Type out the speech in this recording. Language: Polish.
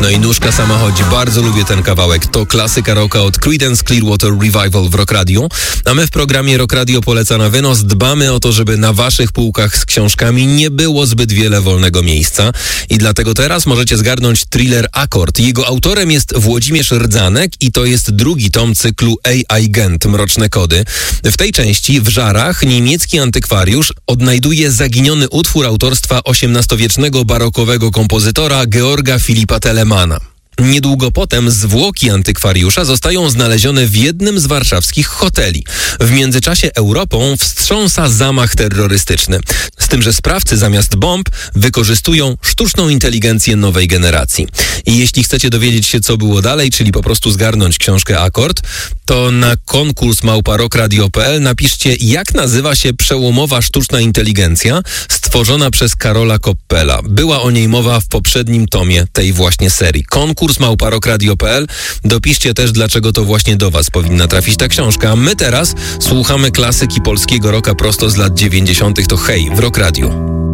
No i nóżka sama chodzi, bardzo lubię ten kawałek. To klasyka rocka od Creedence Clearwater Revival w Rock Radio. A my w programie Rock Radio poleca na wynos dbamy o to, żeby na waszych półkach z książkami nie było zbyt wiele wolnego miejsca. I dlatego teraz możecie zgarnąć thriller Akord. Jego autorem jest Włodzimierz Rdzanek i to jest drugi tom cyklu AI Gent, Mroczne Kody. W tej części w Żarach niemiecki antykwariusz odnajduje zaginiony utwór autorstwa XVIII-wiecznego barokowego kompozytora Georga Filipa Telemana. Niedługo potem zwłoki antykwariusza zostają znalezione w jednym z warszawskich hoteli. W międzyczasie Europą wstrząsa zamach terrorystyczny. Z tym, że sprawcy zamiast bomb wykorzystują sztuczną inteligencję nowej generacji. I jeśli chcecie dowiedzieć się, co było dalej, czyli po prostu zgarnąć książkę Akord, to na konkurs @rockradio.pl napiszcie, jak nazywa się przełomowa sztuczna inteligencja stworzona przez Karola Koppela. Była o niej mowa w poprzednim tomie tej właśnie serii. Konkurs @rockradio.pl. Dopiszcie też, dlaczego to właśnie do was powinna trafić ta książka. My teraz słuchamy klasyki polskiego rocka prosto z lat 90. To Hej w Rock Radio.